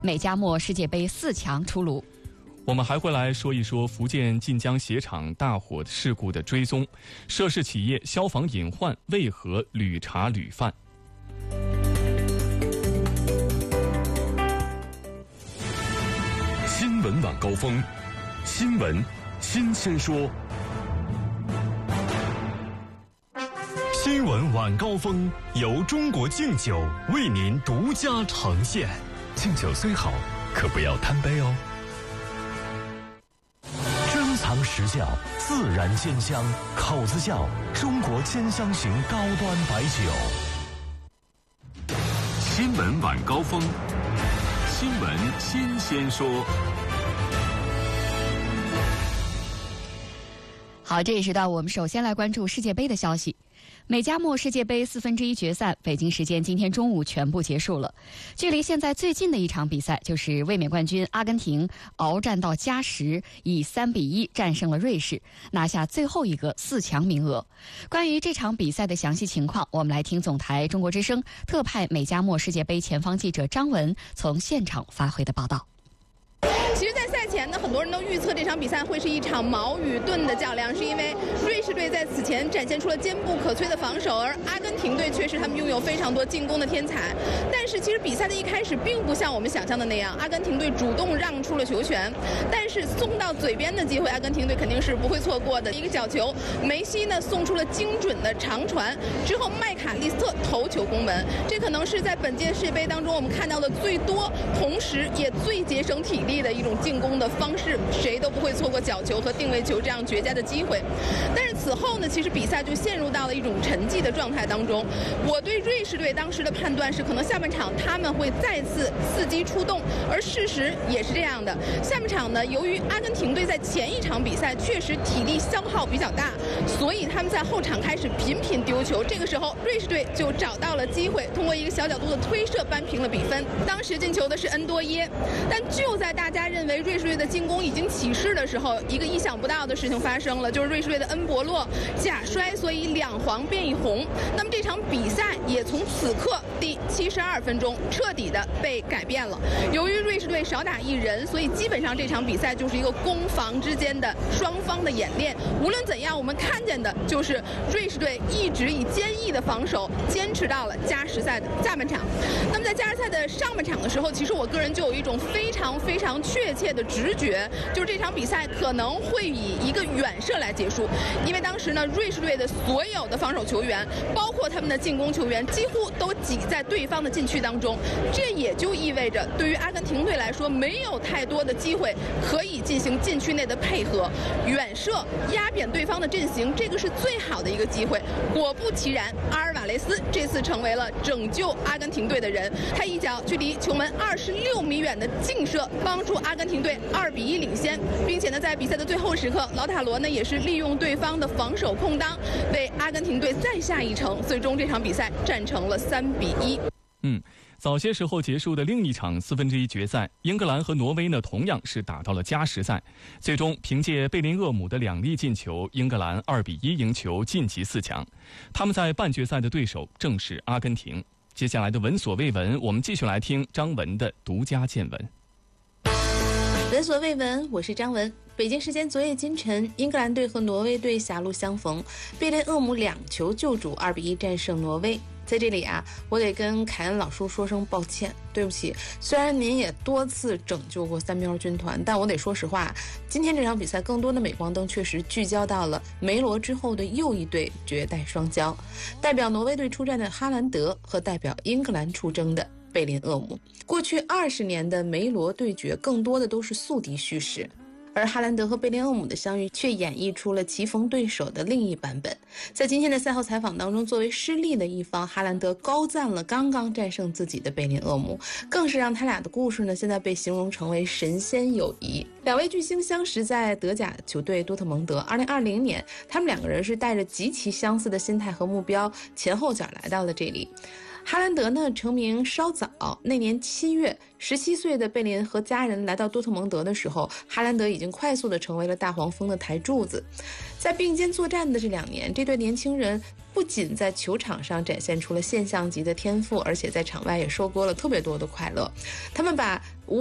美加墨世界杯4强出炉。 我们还会来说一说福建晋江鞋厂大火事故的追踪，涉事企业消防隐患为何屡查屡犯？ 新闻晚高峰，新闻新鲜说。新闻晚高峰由中国敬酒为您独家呈现。敬酒虽好，可不要贪杯哦。珍藏实窖，自然鲜香，口子窖，中国兼香型高端白酒。新闻晚高峰，新闻新鲜说。 好，这一时段我们首先来关注世界杯的消息。美加墨世界杯1/4决赛，北京时间今天中午全部结束了。距离现在最近的一场比赛，就是卫冕冠军阿根廷鏖战到加时，以3-1战胜了瑞士，拿下最后一个4强名额。关于这场比赛的详细情况，我们来听总台中国之声特派美加墨世界杯前方记者张文从现场发回的报道。 其实，在赛前呢，很多人都预测这场比赛会是一场矛与盾的较量，是因为瑞士队在此前展现出了坚不可摧的防守，而阿根廷队确实他们拥有非常多进攻的天才。但是，其实比赛的一开始并不像我们想象的那样，阿根廷队主动让出了球权，但是送到嘴边的机会，阿根廷队肯定是不会错过的。一个角球，梅西呢送出了精准的长传，之后麦卡利斯特头球攻门，这可能是在本届世界杯当中我们看到的最多，同时也最节省体力的一种进攻的方式，谁都不会错过角球和定位球这样绝佳的机会。但是此后呢，其实比赛就陷入到了一种沉寂的状态当中。我对瑞士队当时的判断是，可能下半场他们会再次伺机出动，而事实也是这样的。下半场呢，由于阿根廷队在前一场比赛确实体力消耗比较大，所以他们在后场开始频频丢球。这个时候，瑞士队就找到了机会，通过一个小角度的推射扳平了比分。当时进球的是恩多耶，但就在大家认为瑞士队的进攻已经起势的时候，一个意想不到的事情发生了，就是瑞士队的恩博洛假摔，所以2黄变1红。那么这场比赛也从此刻第72分钟彻底的被改变了。由于瑞士队少打1人，所以基本上这场比赛就是一个攻防之间的双方的演练。无论怎样，我们看见的就是瑞士队一直以坚毅的防守坚持到了加时赛的下半场。那么在加时赛的上半场的时候，其实我个人就有一种非常确切的直觉，就是这场比赛可能会以一个远射来结束。因为当时呢，瑞士队的所有的防守球员，包括他们的进攻球员，几乎都挤在对方的禁区当中。这也就意味着，对于阿根廷队来说，没有太多的机会可以进行禁区内的配合，远射压扁对方的阵型，这个是最好的一个机会。果不其然，阿尔瓦雷斯这次成为了拯救阿根廷队的人，他一脚距离球门26米远的劲射，帮助阿根廷队2-1领先，并且呢，在比赛的最后时刻，劳塔罗呢也是利用对方的防守空当，为阿根廷队再下一城，最终这场比赛战成了3-1。 早些时候结束的另一场1/4决赛，英格兰和挪威呢同样是打到了加时赛，最终凭借贝林厄姆的2粒进球，英格兰2-1赢球晋级4强。他们在半决赛的对手正是阿根廷。接下来的闻所未闻，我们继续来听张文的独家见闻。 闻所未闻，我是张文。北京时间昨夜今晨，英格兰队和挪威队狭路相逢，贝林厄姆2球救主2-1战胜挪威。在这里啊，我得跟凯恩老叔说声抱歉，对不起。虽然您也多次拯救过三喵军团，但我得说实话，今天这场比赛更多的镁光灯确实聚焦到了梅罗之后的又一对绝代双骄，代表挪威队出战的哈兰德和代表英格兰出征的贝林厄姆。过去20年的梅罗对决更多的都是宿敌叙事，而哈兰德和贝林厄姆的相遇却演绎出了棋逢对手的另一版本。在今天的赛后采访当中，作为失利的一方，哈兰德高赞了刚刚战胜自己的贝林厄姆，更是让他俩的故事呢现在被形容成为神仙友谊。两位巨星相识在德甲球队多特蒙德，2020年他们2个人是带着极其相似的心态和目标前后脚来到了这里。 哈兰德呢成名稍早，那年7月，17岁的贝林和家人来到多特蒙德的时候，哈兰德已经快速地成为了大黄蜂的台柱子。在并肩作战的这2年，这对年轻人不仅在球场上展现出了现象级的天赋，而且在场外也收获了特别多的快乐。他们把